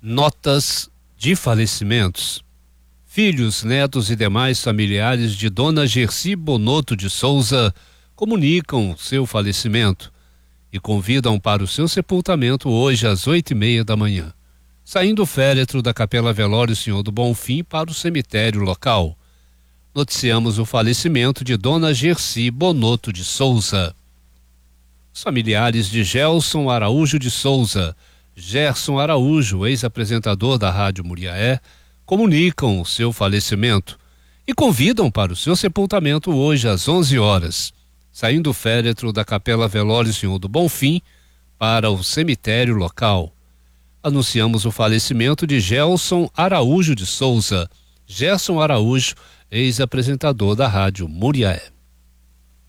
Notas de falecimentos. Filhos, netos e demais familiares de Dona Gersi Bonotto de Souza comunicam seu falecimento e convidam para o seu sepultamento hoje às 8:30 da manhã, saindo o féretro da Capela Velório Senhor do Bonfim para o cemitério local. Noticiamos o falecimento de Dona Gersi Bonotto de Souza. Os familiares de Gelson Araújo de Souza, Gerson Araújo, ex-apresentador da Rádio Muriaé, comunicam o seu falecimento e convidam para o seu sepultamento hoje às 11 horas, saindo o féretro da Capela Velório Senhor do Bonfim para o cemitério local. Anunciamos o falecimento de Gelson Araújo de Souza, Gerson Araújo, ex-apresentador da Rádio Muriaé.